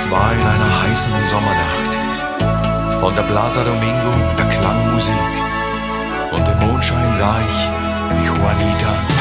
Es war in einer heißen Sommernacht. Von der Plaza Domingo, da klang Musik. Und im Mondschein sah ich, wie Juanita